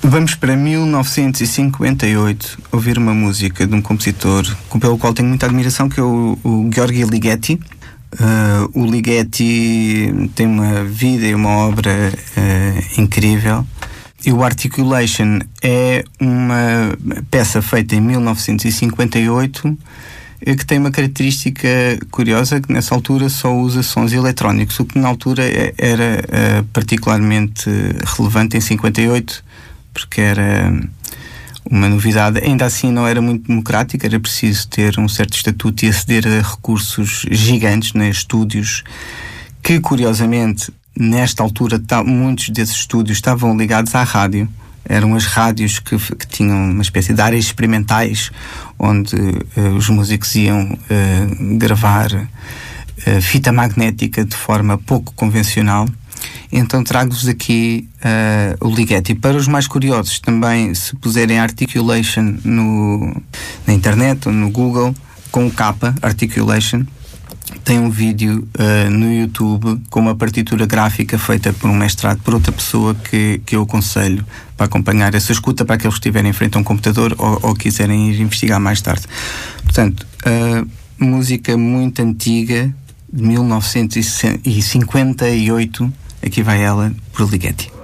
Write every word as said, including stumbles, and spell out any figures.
Vamos para mil novecentos e cinquenta e oito ouvir uma música de um compositor pelo qual tenho muita admiração, que é o, o György Ligeti. Uh, o Ligeti tem uma vida e uma obra uh, incrível. E o Articulation é uma peça feita em mil novecentos e cinquenta e oito que tem uma característica curiosa, que nessa altura só usa sons eletrónicos, o que na altura era uh, particularmente relevante em cinquenta e oito, porque era uma novidade. Ainda assim não era muito democrática, era preciso ter um certo estatuto e aceder a recursos gigantes, né, estúdios, que curiosamente nesta altura muitos desses estúdios estavam ligados à rádio. Eram as rádios que, que tinham uma espécie de áreas experimentais onde uh, os músicos iam uh, gravar uh, fita magnética de forma pouco convencional. Então trago-vos aqui uh, o Ligeti. Para os mais curiosos, também, se puserem Articulation no, na internet ou no Google, com o capa, Articulation, tem um vídeo uh, no YouTube com uma partitura gráfica feita por um mestrado, por outra pessoa que, que eu aconselho para acompanhar essa escuta, para aqueles que estiverem em frente a um computador ou, ou quiserem ir investigar mais tarde. Portanto, uh, música muito antiga, de mil novecentos e cinquenta e oito, aqui vai ela, por Ligeti.